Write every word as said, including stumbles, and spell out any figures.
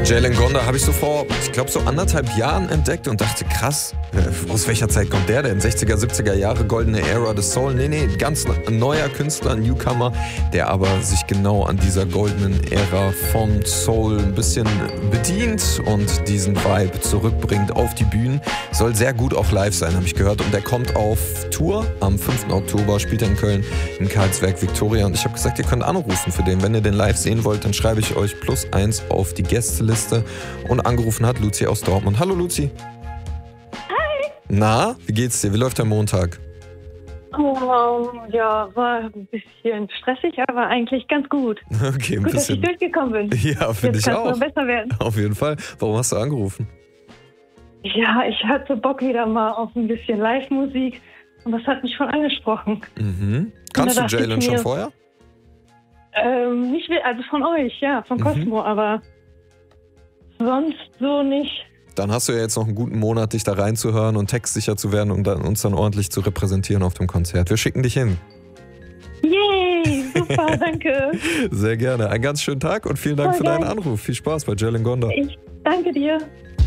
Jalen Gonda habe ich so vor, ich glaube, so anderthalb Jahren entdeckt und dachte, krass, aus welcher Zeit kommt der denn? sechziger, siebziger Jahre, goldene Ära des Soul. Nee, nee, ganz neuer Künstler, ein Newcomer, der aber sich genau an dieser goldenen Ära vom Soul ein bisschen bedient und diesen Vibe zurückbringt auf die Bühnen. Soll sehr gut auch live sein, habe ich gehört. Und der kommt auf Tour am fünften Oktober, spielt er in Köln, in Karlswerk Victoria. Und ich habe gesagt, ihr könnt anrufen für den. Wenn ihr den live sehen wollt, dann schreibe ich euch plus eins auf die Gästeliste. Und angerufen hat Luzi aus Dortmund. Hallo Luzi. Hi. Na, wie geht's dir? Wie läuft dein Montag? Oh, ja, war ein bisschen stressig, aber eigentlich ganz gut. Okay, ein gut, bisschen. dass ich durchgekommen bin. Ja, finde ich Jetzt auch. kann's noch besser werden. Auf jeden Fall. Warum hast du angerufen? Ja, ich hatte Bock wieder mal auf ein bisschen Live-Musik und das hat mich schon angesprochen. Mhm. Kannst du Jalen schon vorher? Ähm, nicht, also von euch, ja, von Cosmo, mhm. aber sonst so nicht. Dann hast du ja jetzt noch einen guten Monat, dich da reinzuhören und textsicher zu werden, um dann, uns dann ordentlich zu repräsentieren auf dem Konzert. Wir schicken dich hin. Yay, super, danke. Sehr gerne. Einen ganz schönen Tag und vielen Dank Voll für geil. deinen Anruf. Viel Spaß bei Jalen Gonda. Ich danke dir.